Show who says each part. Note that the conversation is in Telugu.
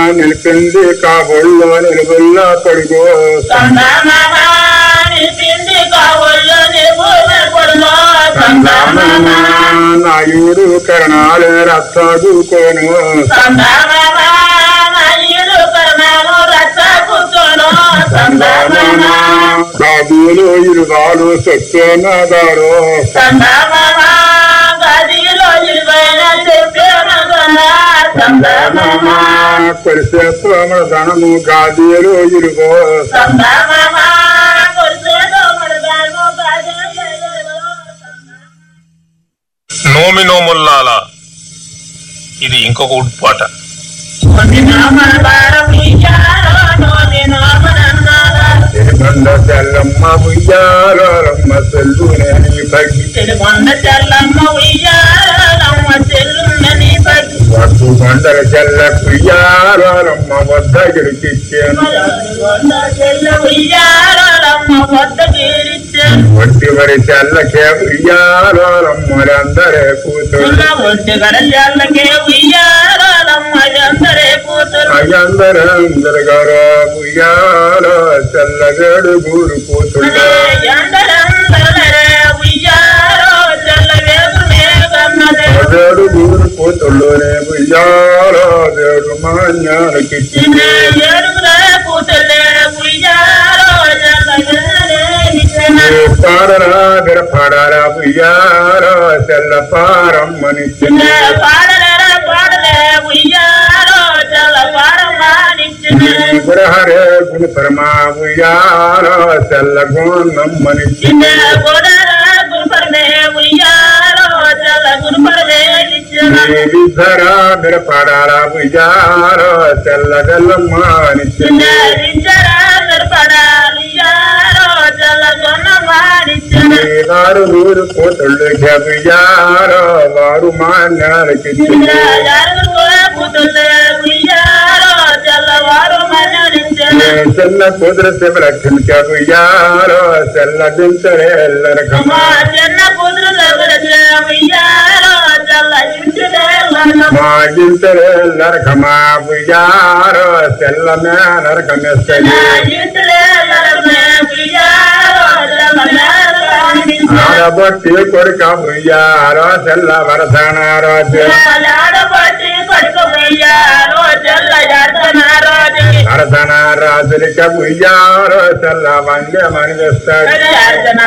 Speaker 1: నిలిపింది కాబోళ్ళు నిలుగుల్లా పడుకో నాయుడు కరణాలు రత్తాదుకోను గాదిలో ఇరుగాలు సత్యనగారు కొలిసేత్వముల ధనము గాదిలో ఇరుగో
Speaker 2: నోమి నోముల్లాల ఇది ఇంకొక ఉడ్పాట.
Speaker 1: చెల్లమ్మ ఉయ్యారమ్మ సెల్లునని వద్దు కొండల చెల్ల కుయ్యారమ్మ వద్ద గిరికిచ్చాను ఒట్టి వరి చెల్లకే ఉయ్యారమ్మలందరే కూతురు అందరూ గారు ఉయ్యాల చల్లగడు గూరు కూతురు గూరు కూతుళ్ళోనే ఉయ్యాల దేవుడు మాన్యాలకి పాడరా విరపాడారా ఉయ్యాల చెల్ల పారమ్మని హరే గుణ పరమా ఉయ్యాల చెల్ల గోన్నమ్మని విధరా విరపాడారా ఉయ్యాల చెల్ల గల్లమ్మని వారు నూరు కోతుళ్ళు ఉయ్యాల వారు మాన్యాలకి చెల్ల కుదుర శివరక్షణ ఉయ్యాలో చెల్ల దించరే మా దించరే నరకమా ఉయ్యాలో చెల్ల మే నరకమేస్తది ఆడబట్టి కొడుక ఉయ్యాలో చెల్ల వరసనారో రాజులిక ఉయ్యారో చల్ల వందే మనిస్తాడు